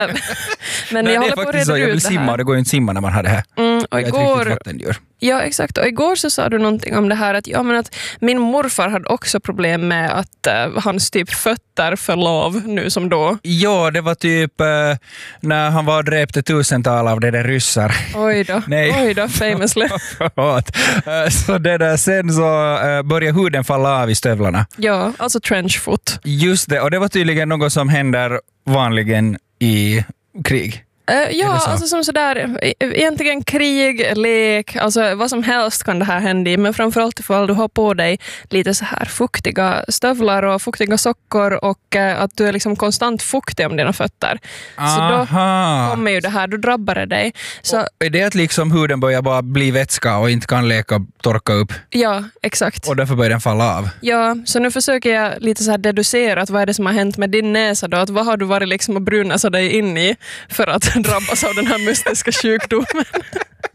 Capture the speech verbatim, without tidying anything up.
Men Nej, jag det är håller på att faktiskt så, reda jag vill ut det simma, här. det går ju inte simma när man har det här. Mm, och jag är ett igår, riktigt vattendjur. ja, exakt. Och igår så sa du någonting om det här att, ja, men att min morfar hade också problem med att uh, hans typ fötter förlov nu som då. Ja, det var typ uh, när han var dräpte tusental av det där ryssar. Oj då, Nej. oj då, famously. Förlåt. Uh, så det där, sen så uh, började huden falla av i stövlarna. Ja, alltså trenchfoot. Just det, och det var tydligen något som händer vanligen i krig. Uh, ja, alltså som sådär, egentligen krig, lek, alltså vad som helst kan det här hända i, men framförallt ifall du har på dig lite så här fuktiga stövlar och fuktiga sockor och uh, att du är liksom konstant fuktig om dina fötter. Aha. Så då kommer ju det här, då drabbar det dig. Så, och är det att liksom huden börjar bara bli vätska och inte kan leka och torka upp? ja, exakt. Och därför börjar den falla av? Ja, så nu försöker jag lite så här deducera att vad är det som har hänt med din näsa då? Att vad har du varit liksom och brunasat dig in i för att drabbas av den här mystiska sjukdomen?